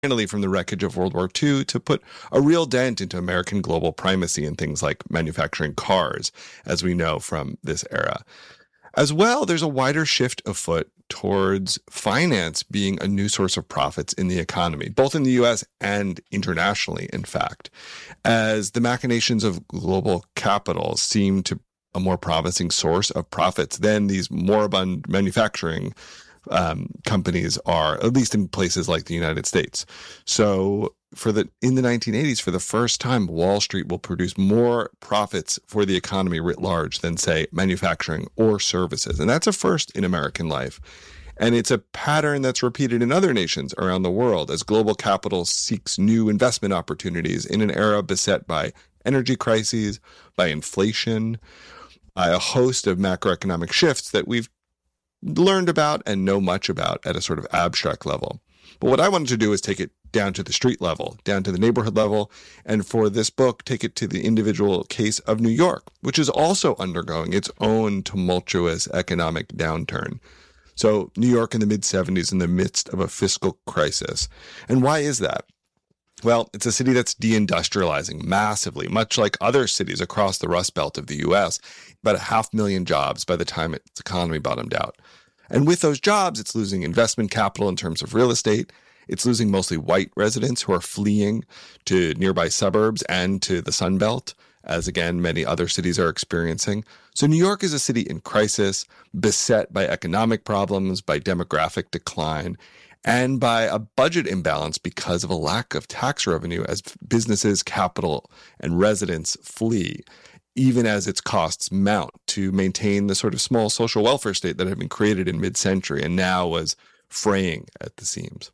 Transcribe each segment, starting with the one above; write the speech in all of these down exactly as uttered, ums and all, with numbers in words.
finally from the wreckage of World War Two to put a real dent into American global primacy in things like manufacturing cars, as we know from this era. As well, there's a wider shift afoot towards finance being a new source of profits in the economy, both in the U S and internationally, in fact, as the machinations of global capital seem to a more promising source of profits than these moribund manufacturing um, companies are, at least in places like the United States. So for the in the nineteen eighties, for the first time, Wall Street will produce more profits for the economy writ large than, say, manufacturing or services. And that's a first in American life. And it's a pattern that's repeated in other nations around the world as global capital seeks new investment opportunities in an era beset by energy crises, by inflation, by a host of macroeconomic shifts that we've learned about and know much about at a sort of abstract level. But what I wanted to do is take it down to the street level, down to the neighborhood level, and for this book, take it to the individual case of New York, which is also undergoing its own tumultuous economic downturn. So New York in the mid-seventies in the midst of a fiscal crisis. And why is that? Well, it's a city that's deindustrializing massively, much like other cities across the Rust Belt of the U S, about a half million jobs by the time its economy bottomed out. And with those jobs, it's losing investment capital in terms of real estate. It's losing mostly white residents who are fleeing to nearby suburbs and to the Sun Belt, as again, many other cities are experiencing. So New York is a city in crisis, beset by economic problems, by demographic decline, and by a budget imbalance because of a lack of tax revenue as businesses, capital, and residents flee, even as its costs mount to maintain the sort of small social welfare state that had been created in mid-century and now was fraying at the seams.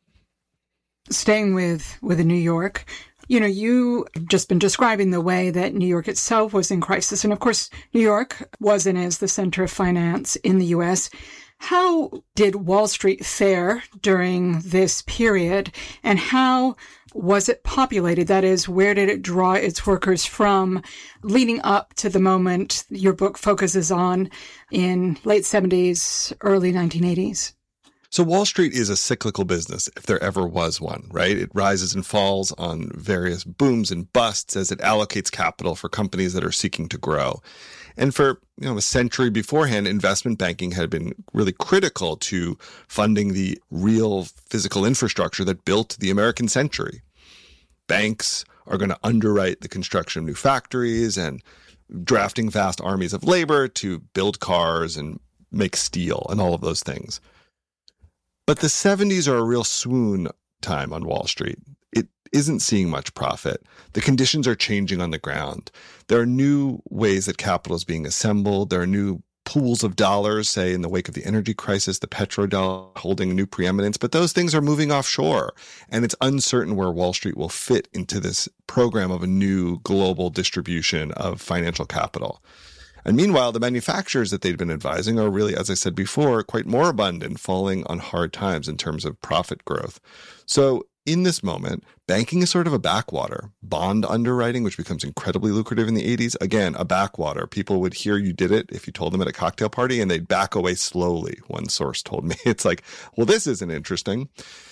Staying with, with New York, you know, you have just been describing the way that New York itself was in crisis. And of course, New York was and is the center of finance in the U S. How did Wall Street fare during this period, and how was it populated? That is, where did it draw its workers from leading up to the moment your book focuses on in late seventies, early nineteen eighties? So Wall Street is a cyclical business, if there ever was one, right? It rises and falls on various booms and busts as it allocates capital for companies that are seeking to grow. And for you know a century beforehand, investment banking had been really critical to funding the real physical infrastructure that built the American century. Banks are going to underwrite the construction of new factories and drafting vast armies of labor to build cars and make steel and all of those things. But the seventies are a real swoon time on Wall Street. It isn't seeing much profit. The conditions are changing on the ground. There are new ways that capital is being assembled. There are new pools of dollars, say in the wake of the energy crisis, the petrodollar holding a new preeminence, but those things are moving offshore. And it's uncertain where Wall Street will fit into this program of a new global distribution of financial capital. And meanwhile, the manufacturers that they'd been advising are really, as I said before, quite moribund and falling on hard times in terms of profit growth. So in this moment, banking is sort of a backwater. Bond underwriting, which becomes incredibly lucrative in the eighties, again, a backwater. People would hear you did it if you told them at a cocktail party, and they'd back away slowly, one source told me. It's like, well, this isn't interesting.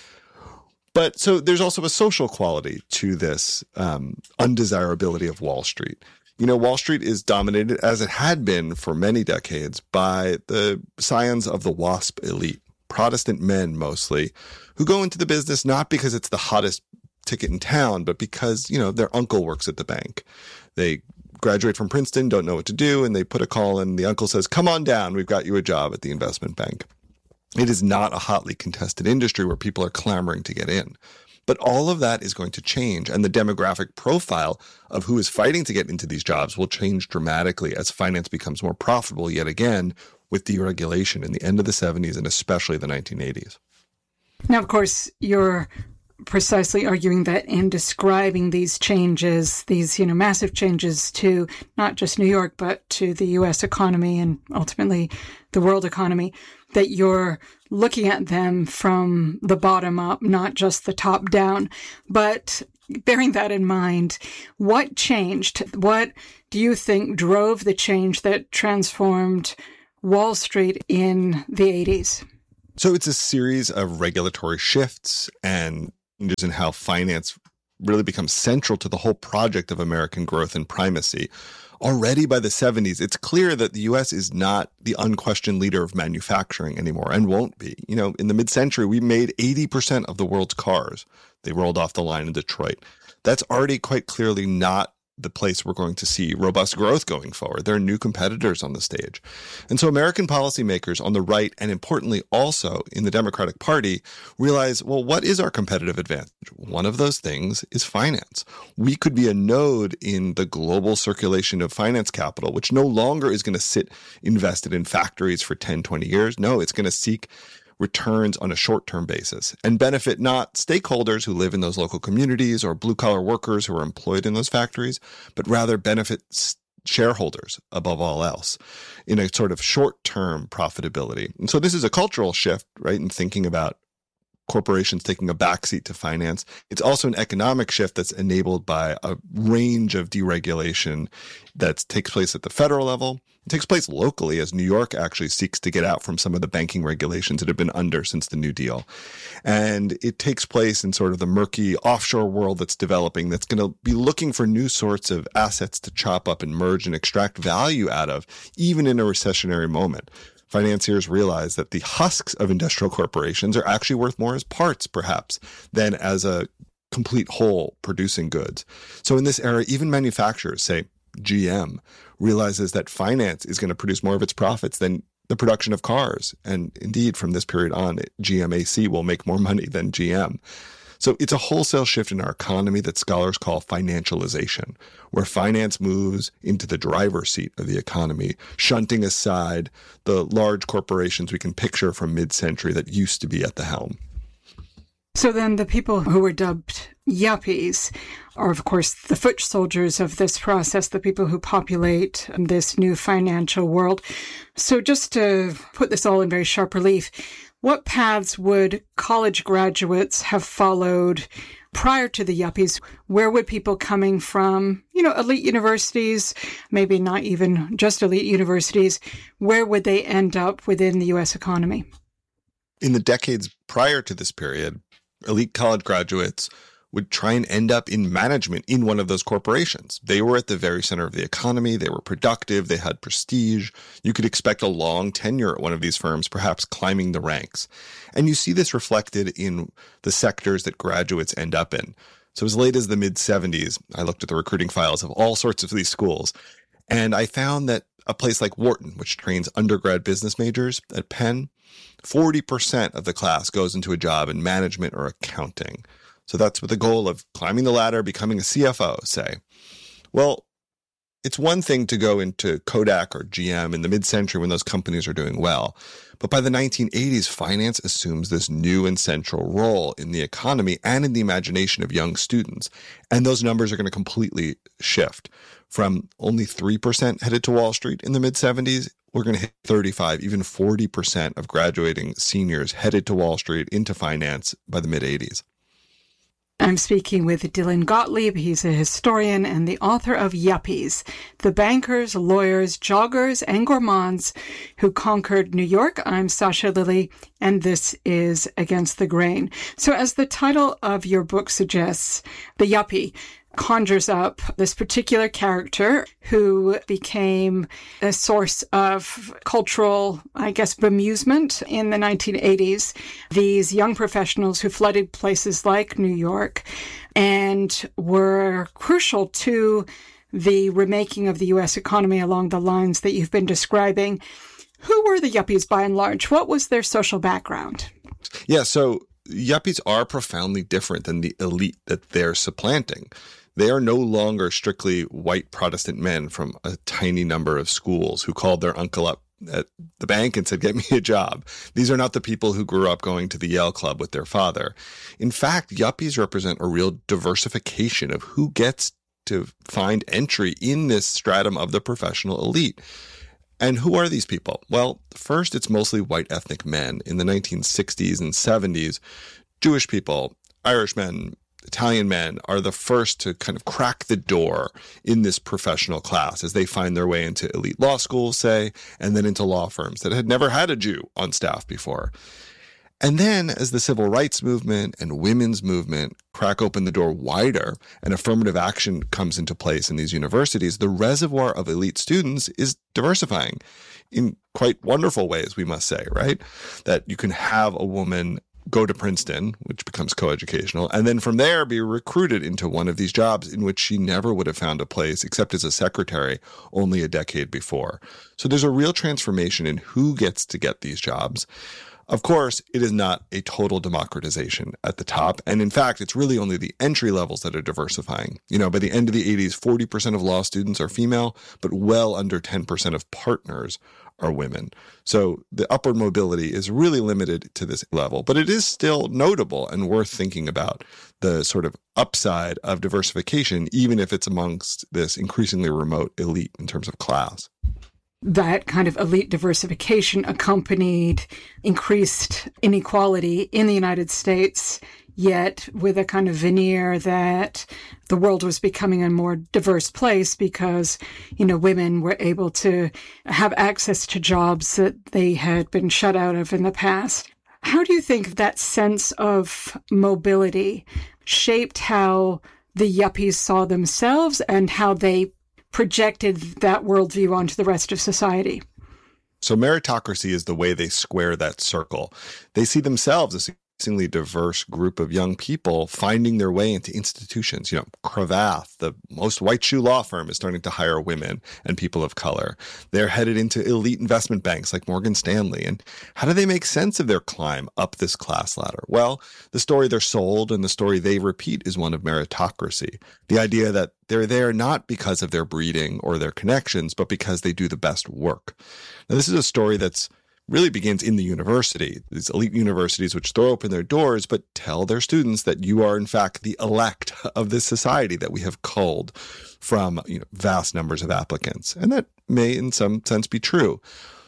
But so there's also a social quality to this um, undesirability of Wall Street. You know, Wall Street is dominated, as it had been for many decades, by the scions of the WASP elite, Protestant men mostly, who go into the business not because it's the hottest ticket in town, but because, you know, their uncle works at the bank. They graduate from Princeton, don't know what to do, and they put a call in. The uncle says, come on down, we've got you a job at the investment bank. It is not a hotly contested industry where people are clamoring to get in. But all of that is going to change, and the demographic profile of who is fighting to get into these jobs will change dramatically as finance becomes more profitable yet again with deregulation in the end of the seventies and especially the nineteen eighties. Now, of course, you're precisely arguing that in describing these changes, these, you know, massive changes to not just New York, but to the U S economy and ultimately the world economy, that you're looking at them from the bottom up, not just the top down. But bearing that in mind, what changed? What do you think drove the change that transformed Wall Street in the eighties? So it's a series of regulatory shifts and changes in how finance really becomes central to the whole project of American growth and primacy. Already by the seventies, it's clear that the U S is not the unquestioned leader of manufacturing anymore and won't be. You know, in the mid-century, we made eighty percent of the world's cars. They rolled off the line in Detroit. That's already quite clearly not the place we're going to see robust growth going forward. There are new competitors on the stage. And so American policymakers on the right, and importantly also in the Democratic Party, realize, well, what is our competitive advantage? One of those things is finance. We could be a node in the global circulation of finance capital, which no longer is going to sit invested in factories for ten, twenty years. No, it's going to seek returns on a short-term basis and benefit not stakeholders who live in those local communities or blue-collar workers who are employed in those factories, but rather benefit shareholders above all else in a sort of short-term profitability. And so this is a cultural shift, right, in thinking about corporations taking a backseat to finance. It's also an economic shift that's enabled by a range of deregulation that takes place at the federal level. It takes place locally as New York actually seeks to get out from some of the banking regulations that have been under since the New Deal. And it takes place in sort of the murky offshore world that's developing that's going to be looking for new sorts of assets to chop up and merge and extract value out of, even in a recessionary moment. Financiers realize that the husks of industrial corporations are actually worth more as parts, perhaps, than as a complete whole producing goods. So in this era, even manufacturers, say G M, realizes that finance is going to produce more of its profits than the production of cars. And indeed, from this period on, G M A C will make more money than G M. So it's a wholesale shift in our economy that scholars call financialization, where finance moves into the driver's seat of the economy, shunting aside the large corporations we can picture from mid-century that used to be at the helm. So then the people who were dubbed yuppies are, of course, the foot soldiers of this process, the people who populate this new financial world. So just to put this all in very sharp relief, what paths would college graduates have followed prior to the yuppies? Where would people coming from, you know, elite universities, maybe not even just elite universities, where would they end up within the U S economy? In the decades prior to this period, elite college graduates would try and end up in management in one of those corporations. They were at the very center of the economy. They were productive. They had prestige. You could expect a long tenure at one of these firms, perhaps climbing the ranks. And you see this reflected in the sectors that graduates end up in. So as late as the mid-seventies, I looked at the recruiting files of all sorts of these schools, and I found that a place like Wharton, which trains undergrad business majors at Penn, forty percent of the class goes into a job in management or accounting. So that's with the goal of climbing the ladder, becoming a C F O, say. Well, it's one thing to go into Kodak or G M in the mid-century when those companies are doing well. But by the nineteen eighties, finance assumes this new and central role in the economy and in the imagination of young students. And those numbers are going to completely shift. From only three percent headed to Wall Street in the mid-seventies, we're going to hit thirty-five, even forty percent of graduating seniors headed to Wall Street into finance by the mid-eighties. I'm speaking with Dylan Gottlieb. He's a historian and the author of Yuppies, the bankers, lawyers, joggers, and gourmands who conquered New York. I'm Sasha Lilley, and this is Against the Grain. So as the title of your book suggests, the yuppie conjures up this particular character who became a source of cultural, I guess, bemusement in the nineteen eighties. These young professionals who flooded places like New York and were crucial to the remaking of the U S economy along the lines that you've been describing. Who were the yuppies by and large? What was their social background? Yeah, so yuppies are profoundly different than the elite that they're supplanting. They are no longer strictly white Protestant men from a tiny number of schools who called their uncle up at the bank and said, "Get me a job." These are not the people who grew up going to the Yale Club with their father. In fact, yuppies represent a real diversification of who gets to find entry in this stratum of the professional elite. And who are these people? Well, first, it's mostly white ethnic men. In the nineteen sixties and seventies, Jewish people, Irish men, Italian men are the first to kind of crack the door in this professional class as they find their way into elite law schools, say, and then into law firms that had never had a Jew on staff before. And then as the civil rights movement and women's movement crack open the door wider and affirmative action comes into place in these universities, the reservoir of elite students is diversifying in quite wonderful ways, we must say, right? That you can have a woman go to Princeton, which becomes coeducational, and then from there be recruited into one of these jobs in which she never would have found a place except as a secretary only a decade before. So there's a real transformation in who gets to get these jobs. Of course, it is not a total democratization at the top. And in fact, it's really only the entry levels that are diversifying. You know, by the end of the eighties, forty percent of law students are female, but well under ten percent of partners are women. So the upward mobility is really limited to this level, but it is still notable and worth thinking about the sort of upside of diversification, even if it's amongst this increasingly remote elite in terms of class. That kind of elite diversification accompanied increased inequality in the United States, yet with a kind of veneer that the world was becoming a more diverse place because, you know, women were able to have access to jobs that they had been shut out of in the past. How do you think that sense of mobility shaped how the yuppies saw themselves and how they projected that worldview onto the rest of society? So meritocracy is the way they square that circle. They see themselves as increasingly diverse group of young people finding their way into institutions. You know, Cravath, the most white shoe law firm, is starting to hire women and people of color. They're headed into elite investment banks like Morgan Stanley. And how do they make sense of their climb up this class ladder? Well, the story they're sold and the story they repeat is one of meritocracy. The idea that they're there not because of their breeding or their connections, but because they do the best work. Now, this is a story that's really begins in the university, these elite universities which throw open their doors but tell their students that you are in fact the elect of this society that we have culled from, you know, vast numbers of applicants. And that may in some sense be true.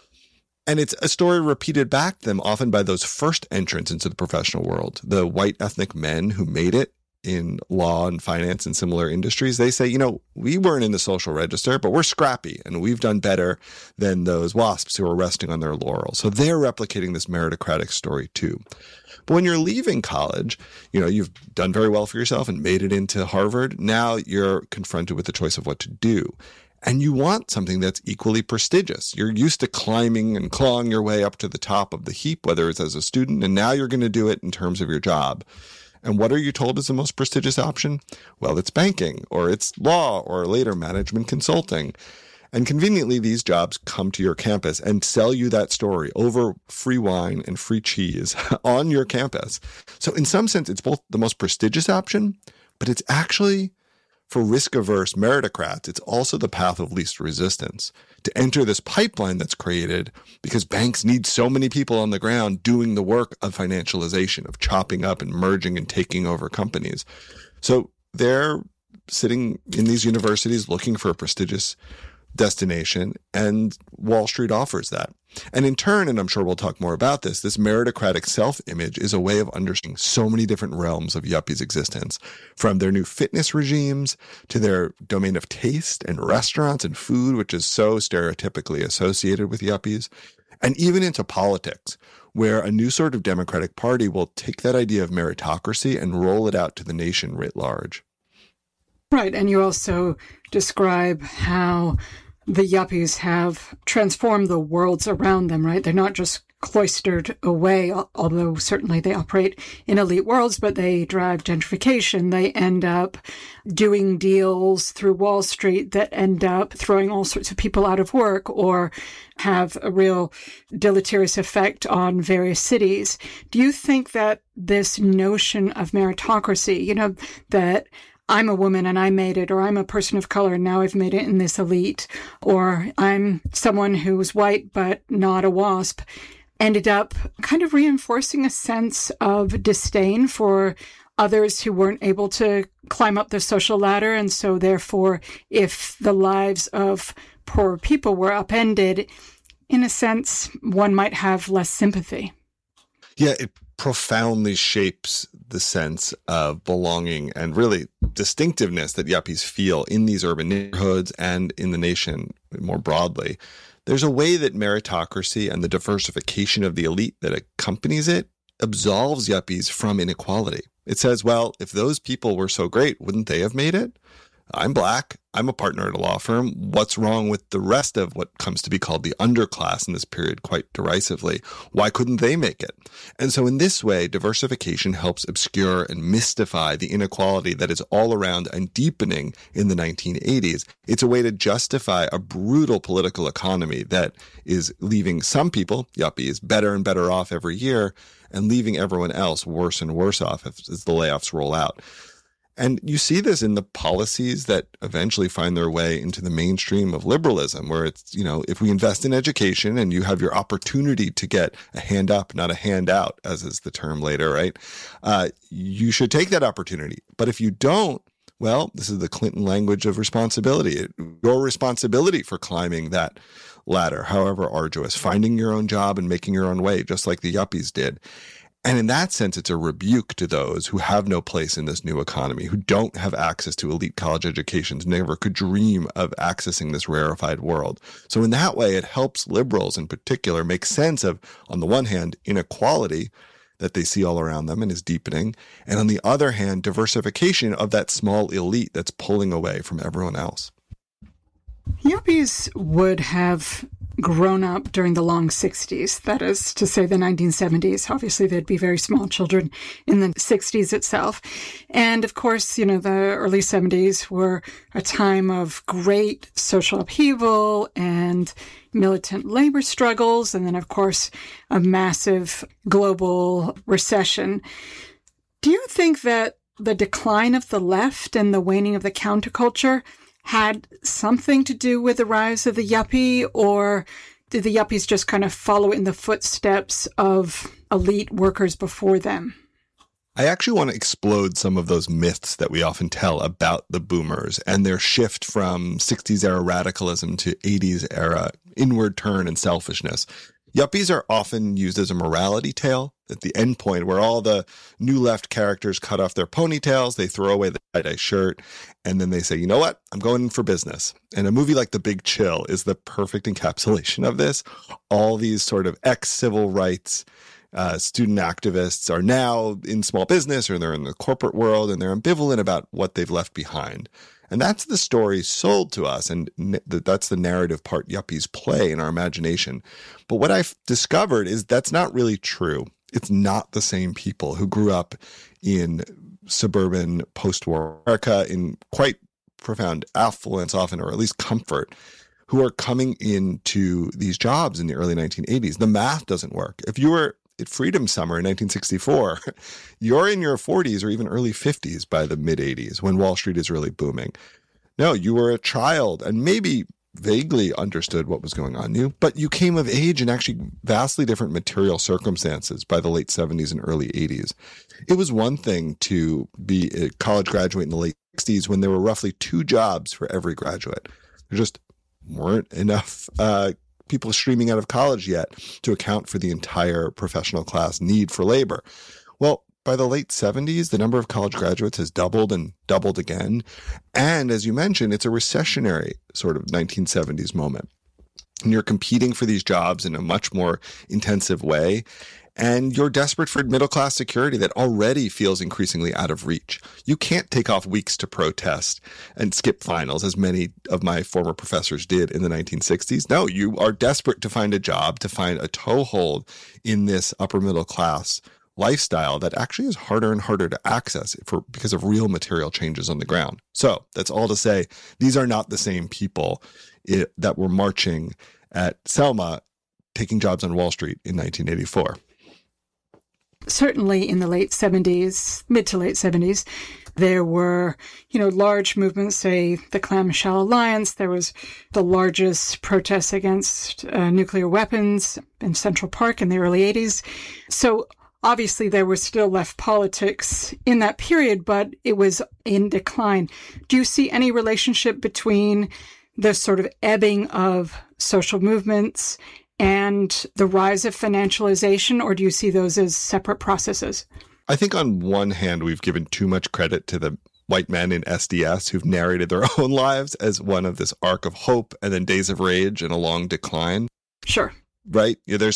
And it's a story repeated back to them often by those first entrants into the professional world, the white ethnic men who made it in law and finance and similar industries. They say, you know, we weren't in the social register, but we're scrappy and we've done better than those WASPs who are resting on their laurels. So they're replicating this meritocratic story too. But when you're leaving college, you know, you've done very well for yourself and made it into Harvard. Now you're confronted with the choice of what to do. And you want something that's equally prestigious. You're used to climbing and clawing your way up to the top of the heap, whether it's as a student, and now you're going to do it in terms of your job. And what are you told is the most prestigious option? Well, it's banking, or it's law, or later management consulting. And conveniently, these jobs come to your campus and sell you that story over free wine and free cheese on your campus. So in some sense, it's both the most prestigious option, but it's actually, for risk-averse meritocrats, it's also the path of least resistance to enter this pipeline that's created because banks need so many people on the ground doing the work of financialization, of chopping up and merging and taking over companies. So they're sitting in these universities looking for a prestigious destination, and Wall Street offers that. And in turn, and I'm sure we'll talk more about this, this meritocratic self-image is a way of understanding so many different realms of yuppies' existence, from their new fitness regimes to their domain of taste and restaurants and food, which is so stereotypically associated with yuppies, and even into politics, where a new sort of Democratic Party will take that idea of meritocracy and roll it out to the nation writ large. Right, and you also describe how the yuppies have transformed the worlds around them, right? They're not just cloistered away, although certainly they operate in elite worlds, but they drive gentrification. They end up doing deals through Wall Street that end up throwing all sorts of people out of work or have a real deleterious effect on various cities. Do you think that this notion of meritocracy, you know, that I'm a woman and I made it, or I'm a person of color and now I've made it in this elite, or I'm someone who's white but not a WASP, ended up kind of reinforcing a sense of disdain for others who weren't able to climb up the social ladder. And so therefore, if the lives of poor people were upended, in a sense, one might have less sympathy. Yeah, it profoundly shapes the sense of belonging and really distinctiveness that yuppies feel in these urban neighborhoods and in the nation more broadly. There's a way that meritocracy and the diversification of the elite that accompanies it absolves yuppies from inequality. It says, well, if those people were so great, wouldn't they have made it? I'm black. I'm a partner at a law firm. What's wrong with the rest of what comes to be called the underclass in this period quite derisively? Why couldn't they make it? And so in this way, diversification helps obscure and mystify the inequality that is all around and deepening in the nineteen eighties. It's a way to justify a brutal political economy that is leaving some people, yuppies, better and better off every year and leaving everyone else worse and worse off as the layoffs roll out. And you see this in the policies that eventually find their way into the mainstream of liberalism, where it's, you know, if we invest in education and you have your opportunity to get a hand up, not a hand out, as is the term later, right? Uh, you should take that opportunity. But if you don't, well, this is the Clinton language of responsibility. Your responsibility for climbing that ladder, however arduous, finding your own job and making your own way, just like the yuppies did. And in that sense, it's a rebuke to those who have no place in this new economy, who don't have access to elite college educations, never could dream of accessing this rarefied world. So in that way, it helps liberals in particular make sense of, on the one hand, inequality that they see all around them and is deepening, and on the other hand, diversification of that small elite that's pulling away from everyone else. Yuppies would have grown up during the long sixties, that is to say the nineteen seventies. Obviously, they'd be very small children in the sixties itself. And of course, you know, the early seventies were a time of great social upheaval and militant labor struggles, and then, of course, a massive global recession. Do you think that the decline of the left and the waning of the counterculture had something to do with the rise of the yuppie, or did the yuppies just kind of follow in the footsteps of elite workers before them? I actually want to explode some of those myths that we often tell about the boomers and their shift from sixties era radicalism to eighties era inward turn and selfishness. Yuppies are often used as a morality tale at the end point where all the new left characters cut off their ponytails, they throw away the tie-dye shirt, and then they say, you know what, I'm going in for business. And a movie like The Big Chill is the perfect encapsulation of this. All these sort of ex-civil rights uh, student activists are now in small business or they're in the corporate world and they're ambivalent about what they've left behind. And that's the story sold to us, and that's the narrative part yuppies play in our imagination. But what I've discovered is that's not really true. It's not the same people who grew up in suburban post-war America in quite profound affluence often, or at least comfort, who are coming into these jobs in the early nineteen eighties. The math doesn't work. If you were at Freedom Summer in nineteen sixty-four, you're in your forties or even early fifties by the mid-eighties when Wall Street is really booming. No, you were a child and maybe vaguely understood what was going on in you, but you came of age in actually vastly different material circumstances by the late seventies and early eighties. It was one thing to be a college graduate in the late sixties when there were roughly two jobs for every graduate. There just weren't enough uh, people streaming out of college yet to account for the entire professional class need for labor. Well, by the late seventies, the number of college graduates has doubled and doubled again. And as you mentioned, it's a recessionary sort of nineteen seventies moment. And you're competing for these jobs in a much more intensive way. And you're desperate for middle-class security that already feels increasingly out of reach. You can't take off weeks to protest and skip finals, as many of my former professors did in the nineteen sixties. No, you are desperate to find a job, to find a toehold in this upper middle class lifestyle that actually is harder and harder to access for because of real material changes on the ground. So that's all to say, these are not the same people it, that were marching at Selma taking jobs on Wall Street in nineteen eighty-four. Certainly in the late seventies, mid to late seventies, there were, you know, large movements, say the Clamshell Alliance. There was the largest protests against uh, nuclear weapons in Central Park in the early eighties. So obviously there was still left politics in that period, but it was in decline. Do you see any relationship between the sort of ebbing of social movements and the rise of financialization, or do you see those as separate processes? I think on one hand, we've given too much credit to the white men in S D S who've narrated their own lives as one of this arc of hope and then days of rage and a long decline. Sure. Right? Yeah, there's some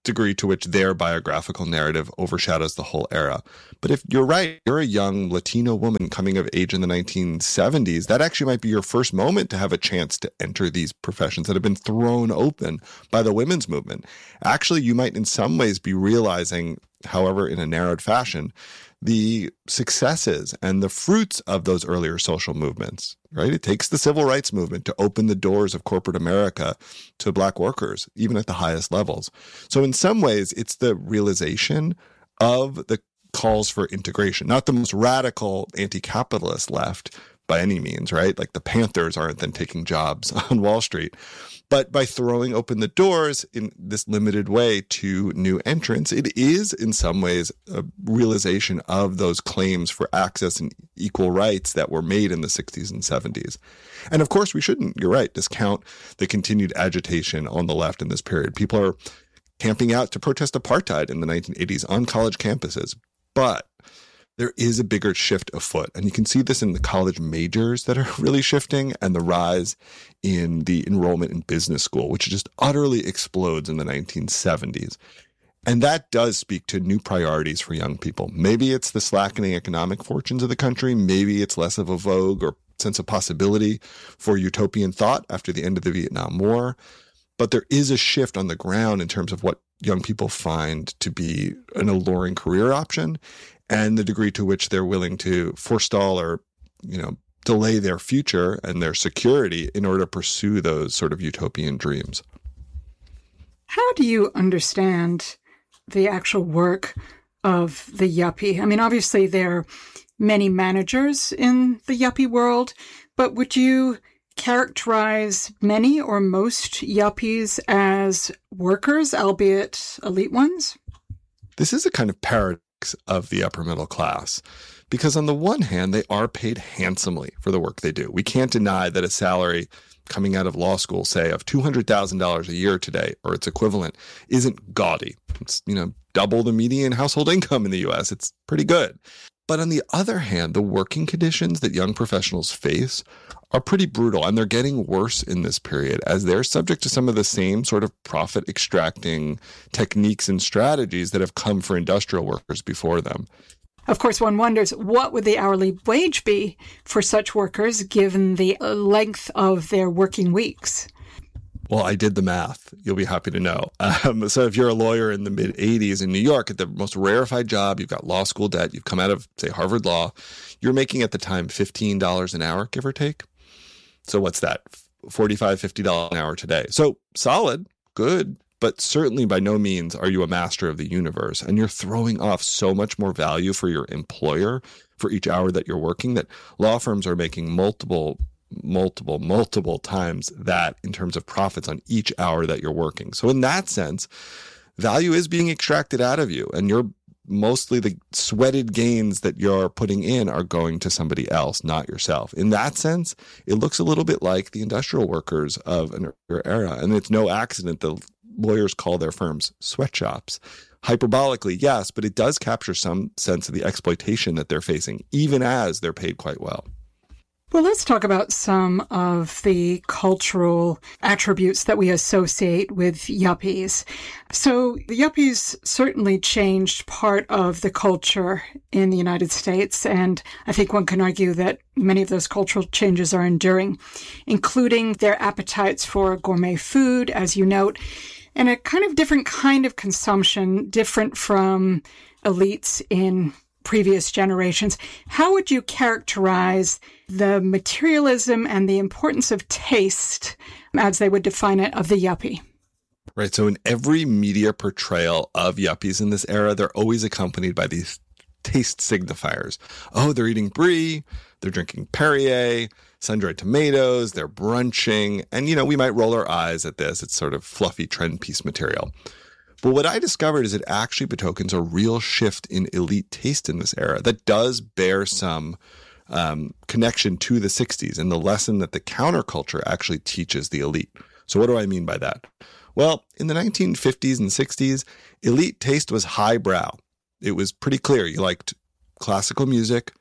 degree to which their biographical narrative overshadows the whole era. But if you're right, you're a young Latino woman coming of age in the nineteen seventies, that actually might be your first moment to have a chance to enter these professions that have been thrown open by the women's movement. Actually, you might in some ways be realizing, however, in a narrowed fashion, the successes and the fruits of those earlier social movements, right? It takes the civil rights movement to open the doors of corporate America to Black workers, even at the highest levels. So in some ways, it's the realization of the calls for integration, not the most radical anti-capitalist left by any means, right? Like the Panthers aren't then taking jobs on Wall Street. But by throwing open the doors in this limited way to new entrants, it is in some ways a realization of those claims for access and equal rights that were made in the sixties and seventies. And of course, we shouldn't, you're right, discount the continued agitation on the left in this period. People are camping out to protest apartheid in the nineteen eighties on college campuses. But there is a bigger shift afoot. And you can see this in the college majors that are really shifting and the rise in the enrollment in business school, which just utterly explodes in the nineteen seventies. And that does speak to new priorities for young people. Maybe it's the slackening economic fortunes of the country. Maybe it's less of a vogue or sense of possibility for utopian thought after the end of the Vietnam War. But there is a shift on the ground in terms of what young people find to be an alluring career option and the degree to which they're willing to forestall or, you know, delay their future and their security in order to pursue those sort of utopian dreams. How do you understand the actual work of the yuppie? I mean, obviously there are many managers in the yuppie world, but would you characterize many or most yuppies as workers, albeit elite ones? This is a kind of paradox of the upper middle class, because on the one hand, they are paid handsomely for the work they do. We can't deny that a salary coming out of law school, say, of two hundred thousand dollars a year today, or its equivalent, isn't gaudy. It's, you know, double the median household income in the U S. It's pretty good. But on the other hand, the working conditions that young professionals face are pretty brutal, and they're getting worse in this period as they're subject to some of the same sort of profit extracting techniques and strategies that have come for industrial workers before them. Of course, one wonders, what would the hourly wage be for such workers given the length of their working weeks? Well, I did the math. You'll be happy to know. Um, so if you're a lawyer in the mid-eighties in New York at the most rarefied job, you've got law school debt, you've come out of, say, Harvard Law, you're making at the time fifteen dollars an hour, give or take. So what's that? forty-five dollars, fifty dollars an hour today. So solid, good, but certainly by no means are you a master of the universe. And you're throwing off so much more value for your employer for each hour that you're working that law firms are making multiple multiple, multiple times that in terms of profits on each hour that you're working. So in that sense, value is being extracted out of you, and you're mostly the sweated gains that you're putting in are going to somebody else, not yourself. In that sense, it looks a little bit like the industrial workers of an earlier era. And it's no accident the lawyers call their firms sweatshops. Hyperbolically, yes, but it does capture some sense of the exploitation that they're facing, even as they're paid quite well. Well, let's talk about some of the cultural attributes that we associate with yuppies. So the yuppies certainly changed part of the culture in the United States, and I think one can argue that many of those cultural changes are enduring, including their appetites for gourmet food, as you note, and a kind of different kind of consumption, different from elites in previous generations. How would you characterize the materialism and the importance of taste, as they would define it, of the yuppie? Right. So in every media portrayal of yuppies in this era, they're always accompanied by these taste signifiers. Oh, they're eating brie, they're drinking Perrier, sun-dried tomatoes, they're brunching. And, you know, we might roll our eyes at this. It's sort of fluffy trend piece material. But what I discovered is it actually betokens a real shift in elite taste in this era that does bear some um, connection to the sixties and the lesson that the counterculture actually teaches the elite. So what do I mean by that? Well, in the nineteen fifties and sixties, elite taste was highbrow. It was pretty clear. You liked classical music.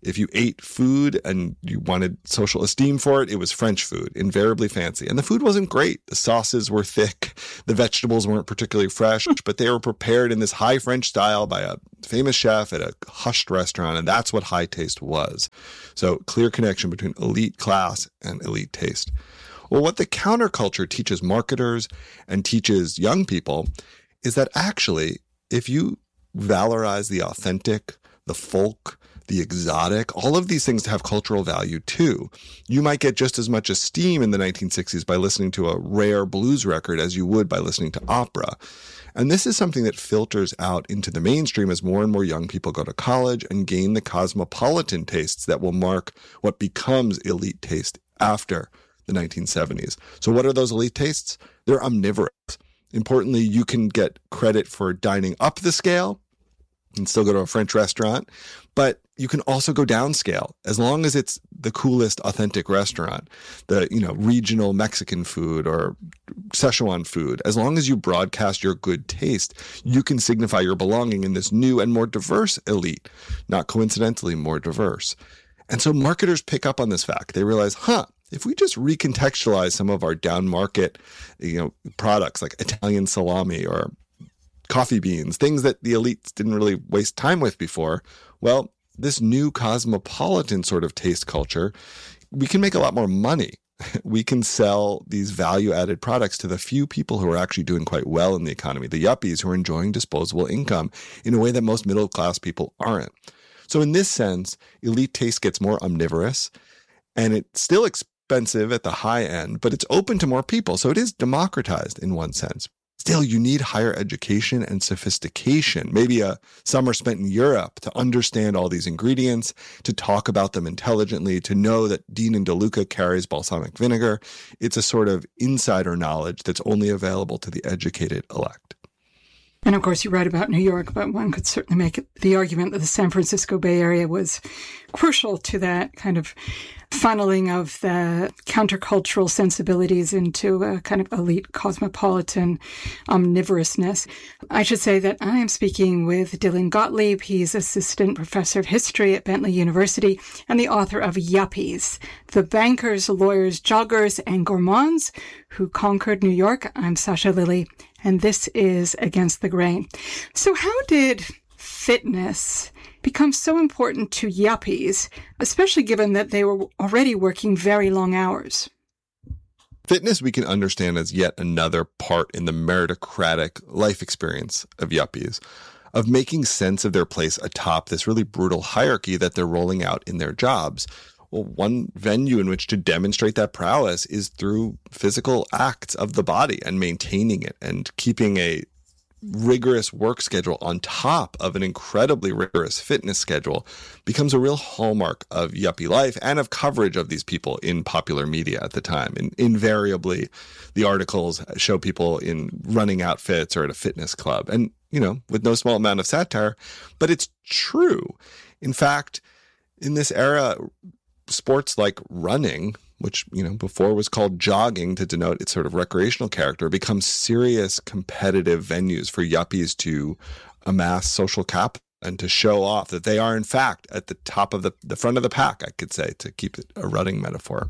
If you ate food and you wanted social esteem for it, it was French food, invariably fancy. And the food wasn't great. The sauces were thick. The vegetables weren't particularly fresh, but they were prepared in this high French style by a famous chef at a hushed restaurant. And that's what high taste was. So clear connection between elite class and elite taste. Well, what the counterculture teaches marketers and teaches young people is that actually, if you valorize the authentic, the folk, the exotic, all of these things have cultural value too. You might get just as much esteem in the nineteen sixties by listening to a rare blues record as you would by listening to opera. And this is something that filters out into the mainstream as more and more young people go to college and gain the cosmopolitan tastes that will mark what becomes elite taste after the nineteen seventies. So what are those elite tastes? They're omnivorous. Importantly, you can get credit for dining up the scale and still go to a French restaurant, but you can also go downscale as long as it's the coolest, authentic restaurant, the, you know, regional Mexican food or Szechuan food. As long as you broadcast your good taste, you can signify your belonging in this new and more diverse elite, not coincidentally more diverse. And so marketers pick up on this fact. They realize, huh, if we just recontextualize some of our down market, you know, products like Italian salami or coffee beans, things that the elites didn't really waste time with before, well, this new cosmopolitan sort of taste culture, we can make a lot more money. We can sell these value-added products to the few people who are actually doing quite well in the economy, the yuppies who are enjoying disposable income in a way that most middle-class people aren't. So in this sense, elite taste gets more omnivorous, and it's still expensive at the high end, but it's open to more people. So it is democratized in one sense. Still, you need higher education and sophistication, maybe a summer spent in Europe to understand all these ingredients, to talk about them intelligently, to know that Dean and DeLuca carries balsamic vinegar. It's a sort of insider knowledge that's only available to the educated elect. And of course, you write about New York, but one could certainly make the argument that the San Francisco Bay Area was crucial to that kind of funneling of the countercultural sensibilities into a kind of elite cosmopolitan omnivorousness. I should say that I am speaking with Dylan Gottlieb. He's assistant professor of history at Bentley University and the author of Yuppies, The Bankers, Lawyers, Joggers, and Gourmands Who Conquered New York. I'm Sasha Lilley, and this is Against the Grain. So how did fitness become so important to yuppies, especially given that they were already working very long hours? Fitness we can understand as yet another part in the meritocratic life experience of yuppies, of making sense of their place atop this really brutal hierarchy that they're rolling out in their jobs. Well, one venue in which to demonstrate that prowess is through physical acts of the body and maintaining it and keeping a rigorous work schedule on top of an incredibly rigorous fitness schedule becomes a real hallmark of yuppie life and of coverage of these people in popular media at the time. And invariably, the articles show people in running outfits or at a fitness club, and, you know, with no small amount of satire, but it's true. In fact, in this era, sports like running, which, you know, before was called jogging to denote its sort of recreational character, become serious competitive venues for yuppies to amass social capital and to show off that they are, in fact, at the top of the, the front of the pack, I could say, to keep it a running metaphor.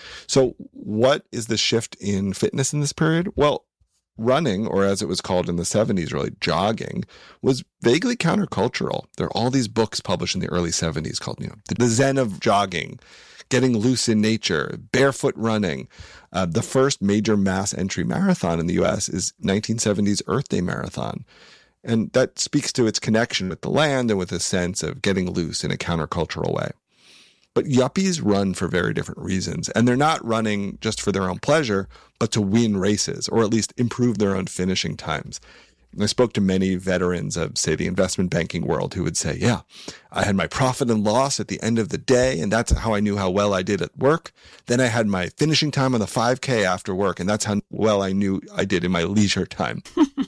So what is the shift in fitness in this period? Well, running, or as it was called in the seventies, really jogging, was vaguely countercultural. There are all these books published in the early seventies called, you know, The Zen of Jogging, Getting Loose in Nature, Barefoot Running. Uh, the first major mass entry marathon in the U S is nineteen seventies Earth Day Marathon. And that speaks to its connection with the land and with a sense of getting loose in a countercultural way. But yuppies run for very different reasons, and they're not running just for their own pleasure, but to win races, or at least improve their own finishing times. I spoke to many veterans of, say, the investment banking world who would say, yeah, I had my profit and loss at the end of the day, and that's how I knew how well I did at work. Then I had my finishing time on the five K after work, and that's how well I knew I did in my leisure time.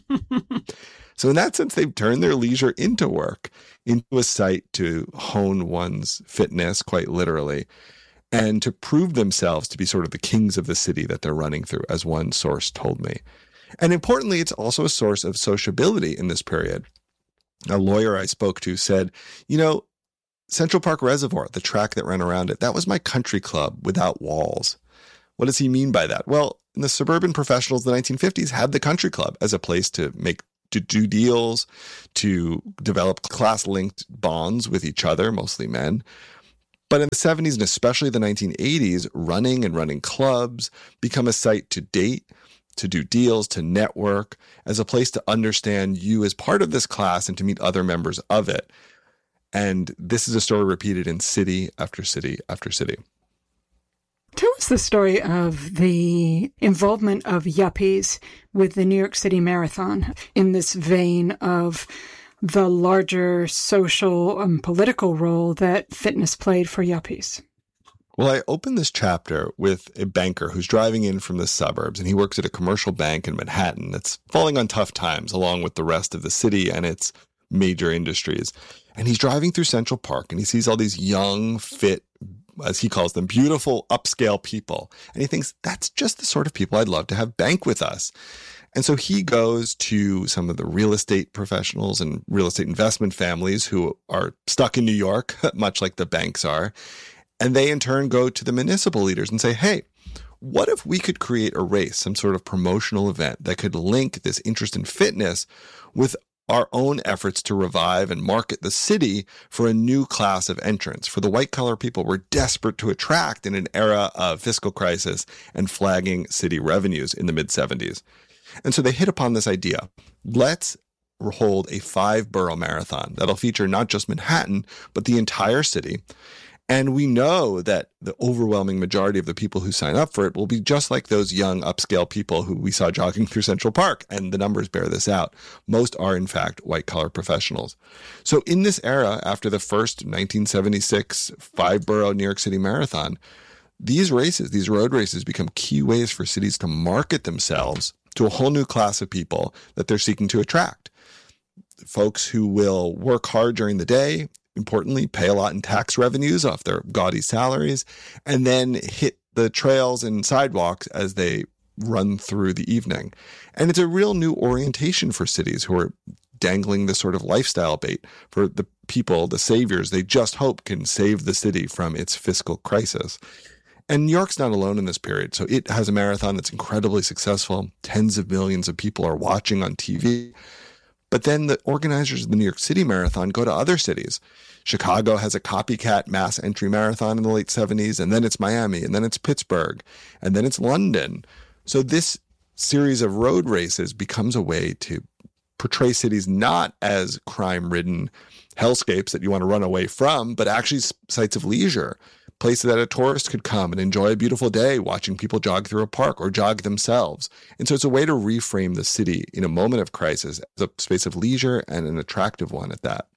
So in that sense, they've turned their leisure into work, into a site to hone one's fitness, quite literally, and to prove themselves to be sort of the kings of the city that they're running through, as one source told me. And importantly, it's also a source of sociability in this period. A lawyer I spoke to said, you know, Central Park Reservoir, the track that ran around it, that was my country club without walls. What does he mean by that? Well, the suburban professionals of the nineteen fifties had the country club as a place to make to do deals, to develop class-linked bonds with each other, mostly men. But in the seventies and especially the nineteen eighties, running and running clubs become a site to date, to do deals, to network, as a place to understand you as part of this class and to meet other members of it. And this is a story repeated in city after city after city. Tell us the story of the involvement of yuppies with the New York City Marathon in this vein of the larger social and political role that fitness played for yuppies. Well, I opened this chapter with a banker who's driving in from the suburbs, and he works at a commercial bank in Manhattan that's falling on tough times along with the rest of the city and its major industries. And he's driving through Central Park, and he sees all these young, fit, as he calls them, beautiful, upscale people. And he thinks, that's just the sort of people I'd love to have bank with us. And so he goes to some of the real estate professionals and real estate investment families who are stuck in New York, much like the banks are. And they in turn go to the municipal leaders and say, hey, what if we could create a race, some sort of promotional event that could link this interest in fitness with our own efforts to revive and market the city for a new class of entrants, for the white-collar people we're desperate to attract in an era of fiscal crisis and flagging city revenues in the mid-seventies. And so they hit upon this idea. Let's hold a five-borough marathon that'll feature not just Manhattan, but the entire city. And we know that the overwhelming majority of the people who sign up for it will be just like those young upscale people who we saw jogging through Central Park. And the numbers bear this out. Most are, in fact, white-collar professionals. So in this era, after the first nineteen seventy-six five-borough New York City Marathon, these races, these road races, become key ways for cities to market themselves to a whole new class of people that they're seeking to attract. Folks who will work hard during the day, importantly, pay a lot in tax revenues off their gaudy salaries, and then hit the trails and sidewalks as they run through the evening. And it's a real new orientation for cities who are dangling this sort of lifestyle bait for the people, the saviors they just hope can save the city from its fiscal crisis. And New York's not alone in this period. So it has a marathon that's incredibly successful. Tens of millions of people are watching on T V. But then the organizers of the New York City Marathon go to other cities. Chicago has a copycat mass entry marathon in the late seventies, and then it's Miami, and then it's Pittsburgh, and then it's London. So this series of road races becomes a way to portray cities not as crime-ridden hellscapes that you want to run away from, but actually sites of leisure, places that a tourist could come and enjoy a beautiful day watching people jog through a park or jog themselves. And so it's a way to reframe the city in a moment of crisis as a space of leisure and an attractive one at that.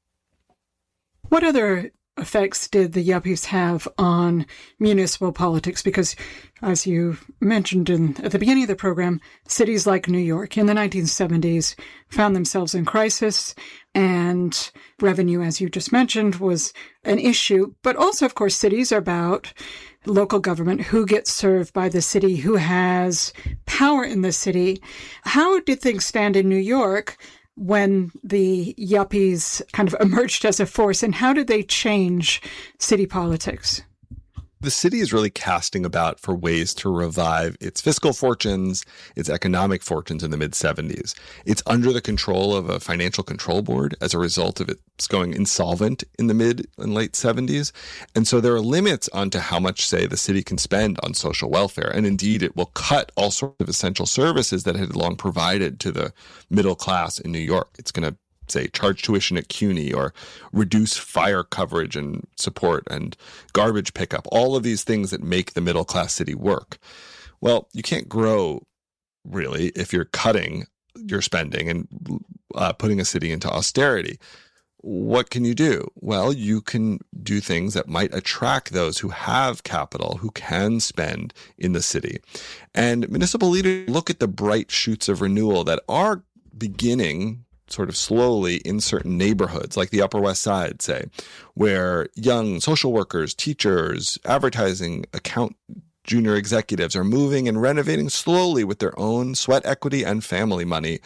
What other effects did the yuppies have on municipal politics? Because, as you mentioned in, at the beginning of the program, cities like New York in the nineteen seventies found themselves in crisis, and revenue, as you just mentioned, was an issue. But also, of course, cities are about local government, who gets served by the city, who has power in the city. How did things stand in New York when the yuppies kind of emerged as a force, and how did they change city politics? The city is really casting about for ways to revive its fiscal fortunes, its economic fortunes in the mid-seventies. It's under the control of a financial control board as a result of its going insolvent in the mid and late seventies. And so there are limits onto how much, say, the city can spend on social welfare. And indeed, it will cut all sorts of essential services that it had long provided to the middle class in New York. It's going to say, charge tuition at CUNY or reduce fire coverage and support and garbage pickup, all of these things that make the middle class city work. Well, you can't grow, really, if you're cutting your spending and uh, putting a city into austerity. What can you do? Well, you can do things that might attract those who have capital, who can spend in the city. And municipal leaders look at the bright shoots of renewal that are beginning sort of slowly in certain neighborhoods, like the Upper West Side, say, where young social workers, teachers, advertising, account junior executives are moving and renovating slowly with their own sweat equity and family money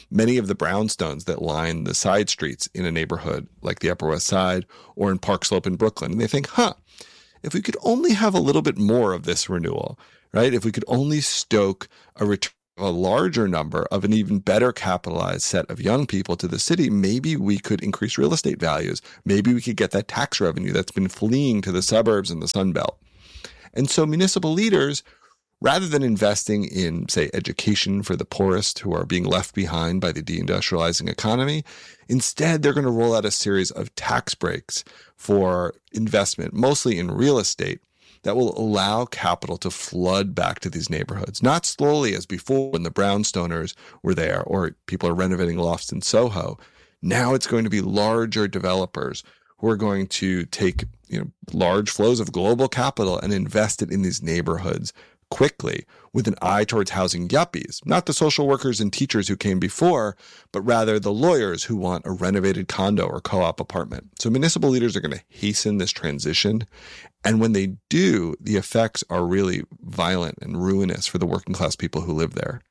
many of the brownstones that line the side streets in a neighborhood like the Upper West Side or in Park Slope in Brooklyn. And they think, huh, if we could only have a little bit more of this renewal, right? If we could only stoke a return of a larger number of an even better capitalized set of young people to the city, maybe we could increase real estate values. Maybe we could get that tax revenue that's been fleeing to the suburbs and the Sun Belt. And so municipal leaders, rather than investing in, say, education for the poorest who are being left behind by the deindustrializing economy, instead they're going to roll out a series of tax breaks for investment, mostly in real estate, that will allow capital to flood back to these neighborhoods, not slowly as before when the brown-stoners were there or people are renovating lofts in Soho. Now it's going to be larger developers who are going to take, you know, large flows of global capital and invest it in these neighborhoods quickly with an eye towards housing yuppies, not the social workers and teachers who came before, but rather the lawyers who want a renovated condo or co-op apartment. So municipal leaders are going to hasten this transition. And when they do, the effects are really violent and ruinous for the working class people who live there.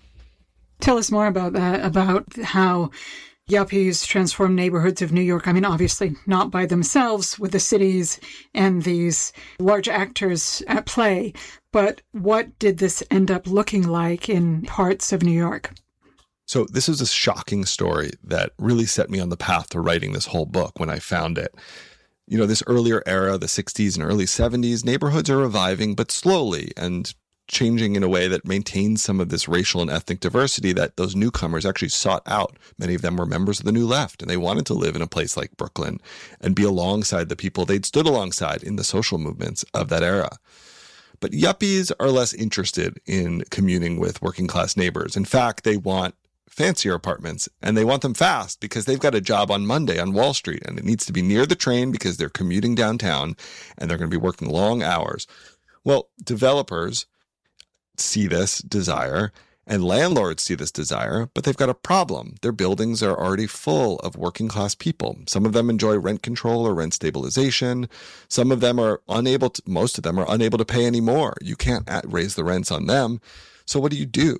Tell us more about that, about how yuppies transform neighborhoods of New York. I mean, obviously not by themselves with the cities and these large actors at play, but what did this end up looking like in parts of New York? So this is a shocking story that really set me on the path to writing this whole book when I found it. You know, this earlier era, the sixties and early seventies, neighborhoods are reviving, but slowly and changing in a way that maintains some of this racial and ethnic diversity that those newcomers actually sought out. Many of them were members of the New Left, and they wanted to live in a place like Brooklyn and be alongside the people they'd stood alongside in the social movements of that era. But yuppies are less interested in communing with working class neighbors. In fact, they want fancier apartments, and they want them fast because they've got a job on Monday on Wall Street, and it needs to be near the train because they're commuting downtown and they're going to be working long hours. Well, developers see this desire and landlords see this desire, but they've got a problem. Their buildings are already full of working class people. Some of them enjoy rent control or rent stabilization. Some of them are unable to, most of them are unable to pay any more. You can't raise the rents on them. So what do you do?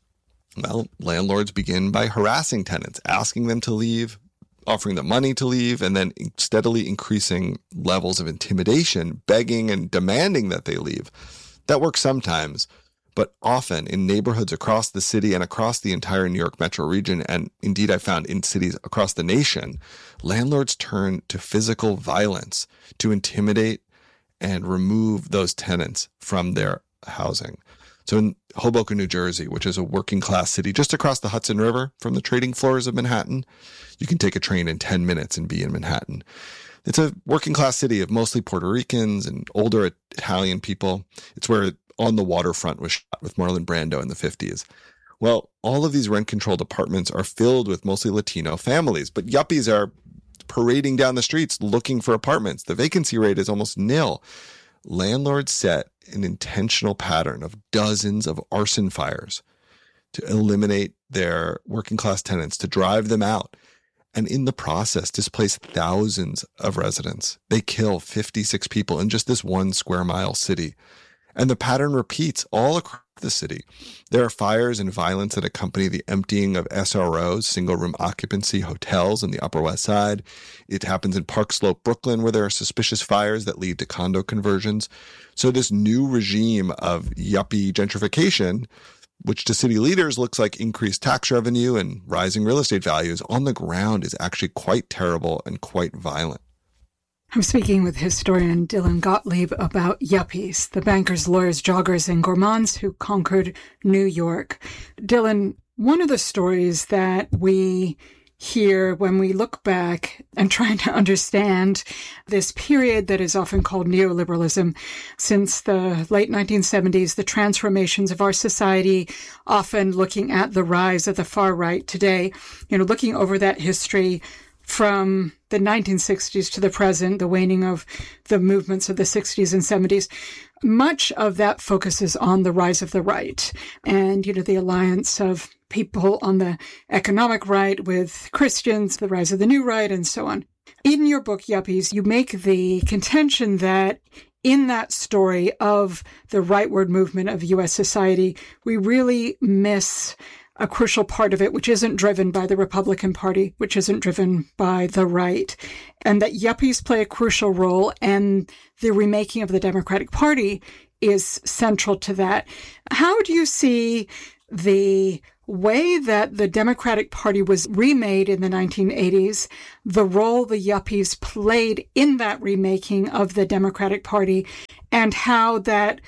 Well, landlords begin by harassing tenants, asking them to leave, offering them money to leave, and then steadily increasing levels of intimidation, begging and demanding that they leave. That works sometimes, but often in neighborhoods across the city and across the entire New York metro region, and indeed I found in cities across the nation, landlords turn to physical violence to intimidate and remove those tenants from their housing. So in Hoboken, New Jersey, which is a working class city just across the Hudson River from the trading floors of Manhattan, you can take a train in ten minutes and be in Manhattan. It's a working class city of mostly Puerto Ricans and older Italian people. It's where On the Waterfront was shot with Marlon Brando in the fifties. Well, all of these rent-controlled apartments are filled with mostly Latino families, but yuppies are parading down the streets looking for apartments. The vacancy rate is almost nil. Landlords set an intentional pattern of dozens of arson fires to eliminate their working class tenants, to drive them out, and in the process displace thousands of residents. They kill fifty-six people in just this one square mile city. And the pattern repeats all across the city. There are fires and violence that accompany the emptying of S R Os, single-room occupancy hotels in the Upper West Side. It happens in Park Slope, Brooklyn, where there are suspicious fires that lead to condo conversions. So this new regime of yuppie gentrification, which to city leaders looks like increased tax revenue and rising real estate values, on the ground is actually quite terrible and quite violent. I'm speaking with historian Dylan Gottlieb about yuppies, the bankers, lawyers, joggers, and gourmands who conquered New York. Dylan, one of the stories that we hear when we look back and trying to understand this period that is often called neoliberalism, since the late nineteen seventies, the transformations of our society, often looking at the rise of the far right today, you know, looking over that history from the nineteen sixties to the present, the waning of the movements of the sixties and seventies, much of that focuses on the rise of the right and, you know, the alliance of people on the economic right with Christians, the rise of the new right, and so on. In your book, Yuppies, you make the contention that in that story of the rightward movement of U S society, we really miss a crucial part of it, which isn't driven by the Republican Party, which isn't driven by the right, and that yuppies play a crucial role, and the remaking of the Democratic Party is central to that. How do you see the way that the Democratic Party was remade in the nineteen eighties, the role the yuppies played in that remaking of the Democratic Party, and how that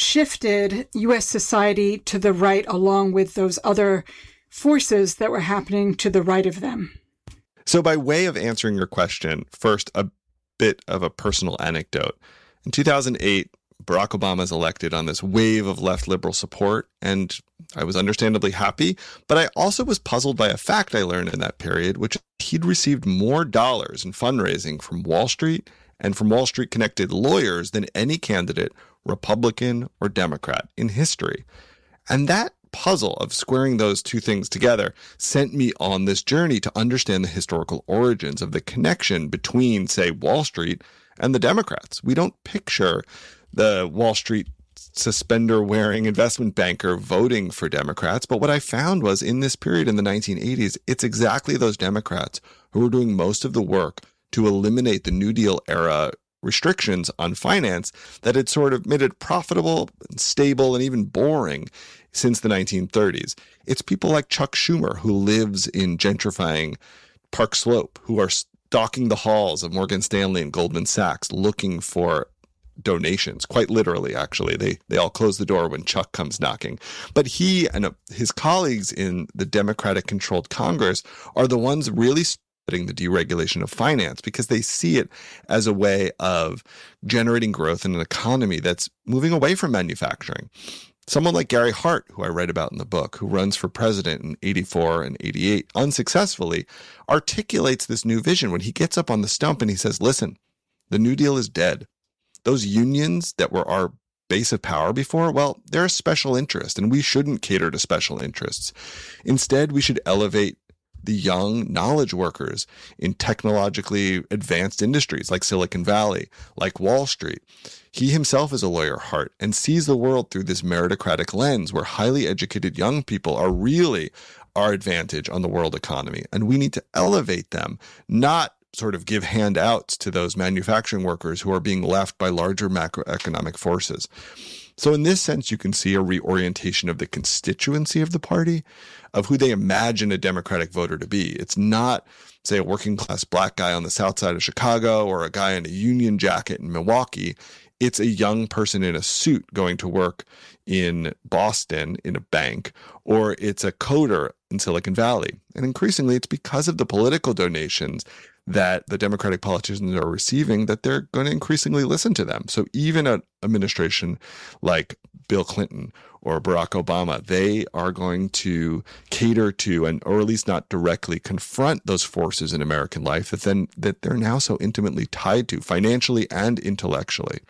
shifted U S society to the right along with those other forces that were happening to the right of them? So by way of answering your question, first, a bit of a personal anecdote. In two thousand eight, Barack Obama is elected on this wave of left liberal support, and I was understandably happy, but I also was puzzled by a fact I learned in that period, which he'd received more dollars in fundraising from Wall Street and from Wall Street connected lawyers than any candidate, Republican or Democrat, in history. And that puzzle of squaring those two things together sent me on this journey to understand the historical origins of the connection between, say, Wall Street and the Democrats. We don't picture the Wall Street suspender-wearing investment banker voting for Democrats. But what I found was in this period in the nineteen eighties, it's exactly those Democrats who were doing most of the work to eliminate the New Deal era restrictions on finance that had sort of made it profitable, stable, and even boring since the nineteen thirties. It's people like Chuck Schumer, who lives in gentrifying Park Slope, who are stalking the halls of Morgan Stanley and Goldman Sachs looking for donations, quite literally, actually. They they all close the door when Chuck comes knocking. But he and his colleagues in the Democratic-controlled Congress are the ones really spreading the deregulation of finance because they see it as a way of generating growth in an economy that's moving away from manufacturing. Someone like Gary Hart, who I write about in the book, who runs for president in eighty-four and eighty-eight unsuccessfully, articulates this new vision when he gets up on the stump and he says, listen, the New Deal is dead. Those unions that were our base of power before, well, they're a special interest, and we shouldn't cater to special interests. Instead, we should elevate the young knowledge workers in technologically advanced industries like Silicon Valley, like Wall Street. He himself is a lawyer, Hart, and sees the world through this meritocratic lens where highly educated young people are really our advantage on the world economy. And we need to elevate them, not sort of give handouts to those manufacturing workers who are being left by larger macroeconomic forces. So in this sense, you can see a reorientation of the constituency of the party, of who they imagine a Democratic voter to be. It's not, say, a working class black guy on the south side of Chicago or a guy in a union jacket in Milwaukee. It's a young person in a suit going to work in Boston in a bank, or it's a coder in Silicon Valley. And increasingly, it's because of the political donations that the Democratic politicians are receiving that they're going to increasingly listen to them. So even an administration like Bill Clinton or Barack Obama, they are going to cater to, and or at least not directly confront those forces in American life that then that they're now so intimately tied to financially and intellectually.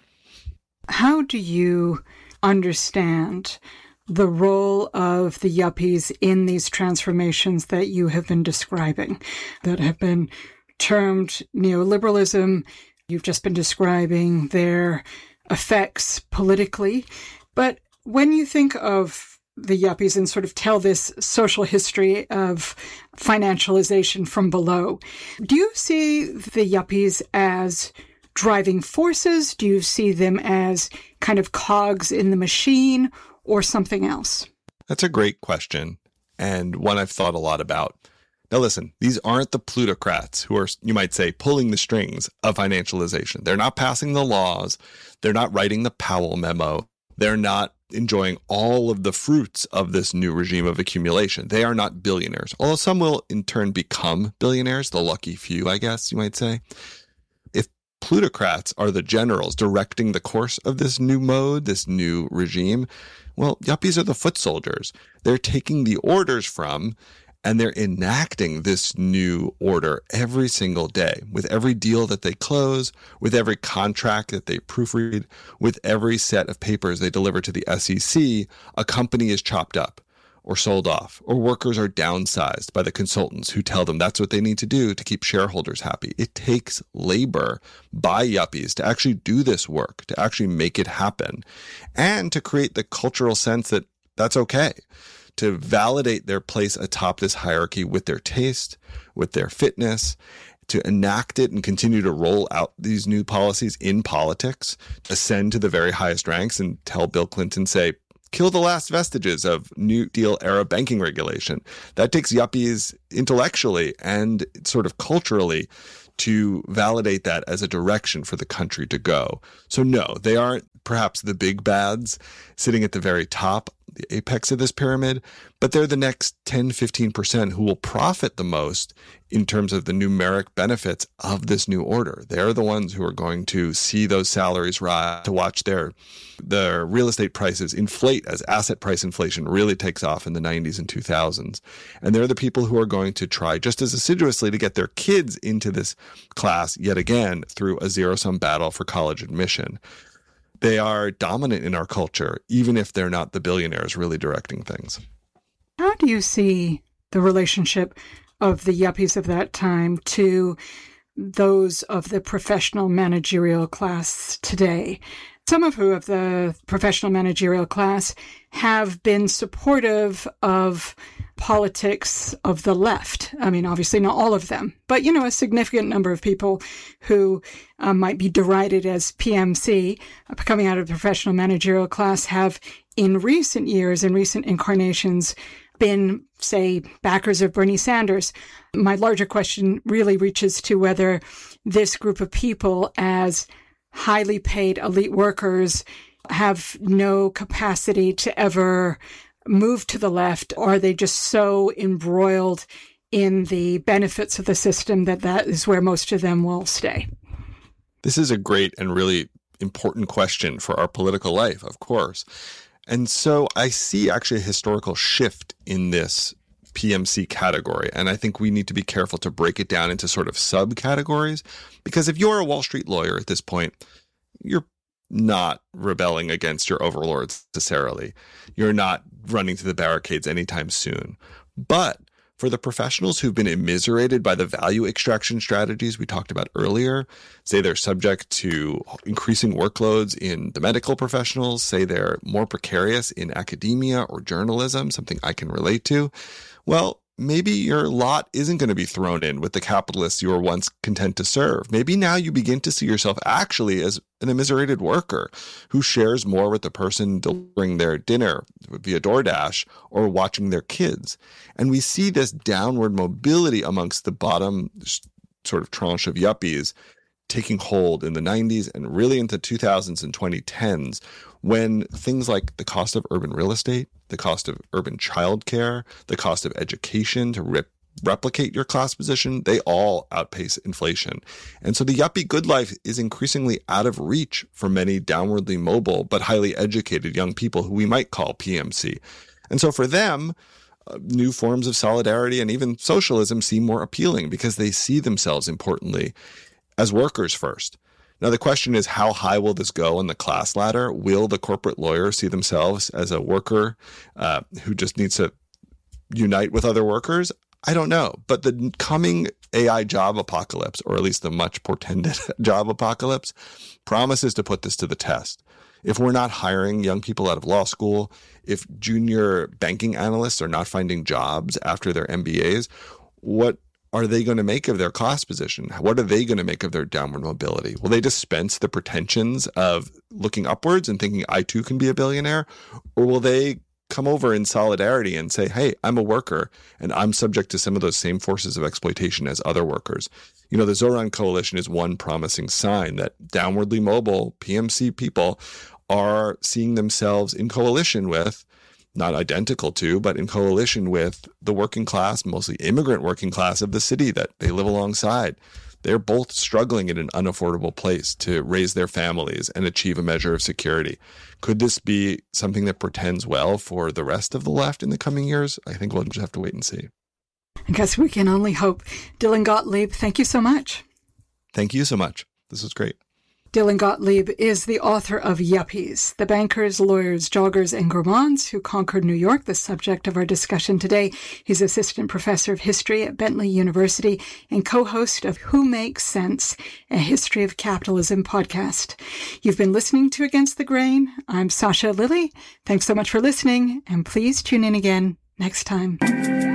How do you understand the role of the yuppies in these transformations that you have been describing, that have been termed neoliberalism? You've just been describing their effects politically. But when you think of the yuppies and sort of tell this social history of financialization from below, do you see the yuppies as driving forces? Do you see them as kind of cogs in the machine or something else? That's a great question, and one I've thought a lot about. Now listen, these aren't the plutocrats who are, you might say, pulling the strings of financialization. They're not passing the laws. They're not writing the Powell memo. They're not enjoying all of the fruits of this new regime of accumulation. They are not billionaires, although some will in turn become billionaires, the lucky few, I guess you might say. If plutocrats are the generals directing the course of this new mode, this new regime, well, yuppies are the foot soldiers. They're taking the orders from and they're enacting this new order every single day with every deal that they close, with every contract that they proofread, with every set of papers they deliver to the S E C. A company is chopped up or sold off, or workers are downsized by the consultants who tell them that's what they need to do to keep shareholders happy. It takes labor by yuppies to actually do this work, to actually make it happen, and to create the cultural sense that that's okay. to validate their place atop this hierarchy with their taste, with their fitness, to enact it and continue to roll out these new policies in politics, ascend to the very highest ranks and tell Bill Clinton, say, kill the last vestiges of New Deal era banking regulation. That takes yuppies intellectually and sort of culturally to validate that as a direction for the country to go. So no, they aren't perhaps the big bads sitting at the very top, the apex of this pyramid, but they're the next ten, fifteen percent who will profit the most in terms of the numeric benefits of this new order. They're the ones who are going to see those salaries rise, to watch their their real estate prices inflate as asset price inflation really takes off in the nineties and two thousands. And they're the people who are going to try just as assiduously to get their kids into this class yet again through a zero-sum battle for college admission. They are dominant in our culture, even if they're not the billionaires really directing things. How do you see the relationship of the yuppies of that time to those of the professional managerial class today? Some of who of the professional managerial class have been supportive of politics of the left. I mean, obviously not all of them, but, you know, a significant number of people who uh, might be derided as P M C, uh, coming out of the professional managerial class, have in recent years, in recent incarnations, been, say, backers of Bernie Sanders. My larger question really reaches to whether this group of people, as highly paid elite workers, have no capacity to ever move to the left, or are they just so embroiled in the benefits of the system that that is where most of them will stay? This is a great and really important question for our political life, of course. And so I see actually a historical shift in this P M C category. And I think we need to be careful to break it down into sort of subcategories, because if you're a Wall Street lawyer at this point, you're not rebelling against your overlords necessarily. You're not running to the barricades anytime soon. But for the professionals who've been immiserated by the value extraction strategies we talked about earlier, say they're subject to increasing workloads in the medical professionals, say they're more precarious in academia or journalism, something I can relate to, well, maybe your lot isn't going to be thrown in with the capitalists you were once content to serve. Maybe now you begin to see yourself actually as an immiserated worker who shares more with the person delivering their dinner via DoorDash or watching their kids. And we see this downward mobility amongst the bottom sort of tranche of yuppies taking hold in the nineties and really into two thousands and twenty tens, when things like the cost of urban real estate, the cost of urban childcare, the cost of education to rip, replicate your class position, they all outpace inflation. And so the yuppie good life is increasingly out of reach for many downwardly mobile but highly educated young people who we might call P M C. And so for them, uh, new forms of solidarity and even socialism seem more appealing because they see themselves, importantly, as workers first. Now, the question is, how high will this go on the class ladder? Will the corporate lawyer see themselves as a worker uh, who just needs to unite with other workers? I don't know. But the coming A I job apocalypse, or at least the much portended job apocalypse, promises to put this to the test. If we're not hiring young people out of law school, if junior banking analysts are not finding jobs after their M B As, what are they going to make of their class position? What are they going to make of their downward mobility? Will they dispense the pretensions of looking upwards and thinking I too can be a billionaire? Or will they come over in solidarity and say, hey, I'm a worker and I'm subject to some of those same forces of exploitation as other workers? You know, the Zoran Coalition is one promising sign that downwardly mobile P M C people are seeing themselves in coalition with, not identical to, but in coalition with the working class, mostly immigrant working class of the city that they live alongside. They're both struggling in an unaffordable place to raise their families and achieve a measure of security. Could this be something that portends well for the rest of the left in the coming years? I think we'll just have to wait and see. I guess we can only hope. Dylan Gottlieb, thank you so much. Thank you so much. This was great. Dylan Gottlieb is the author of Yuppies, The Bankers, Lawyers, Joggers, and Gourmands Who Conquered New York, the subject of our discussion today. He's assistant professor of history at Bentley University and co-host of Who Makes Sense, a History of Capitalism podcast. You've been listening to Against the Grain. I'm Sasha Lilly. Thanks so much for listening, and please tune in again next time.